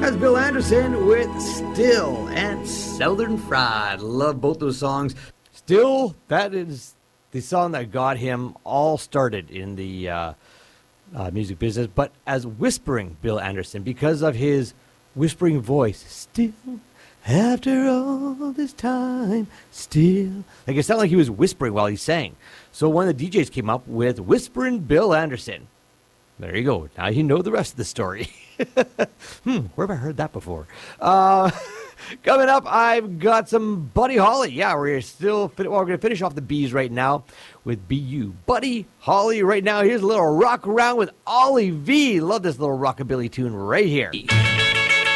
That's Bill Anderson with Still and Southern Fried. Love both those songs. Still, that is the song that got him all started in the music business, but as whispering Bill Anderson because of his whispering voice. Still, after all this time, still. Like it sounded like he was whispering while he sang. So one of the DJs came up with Whispering Bill Anderson. There you go. Now you know the rest of the story. Where have I heard that before? Coming up, I've got some Buddy Holly. Yeah, we're going to finish off the B's right now with BU. Buddy Holly right now. Here's a little rock around with Ollie V. Love this little rockabilly tune right here.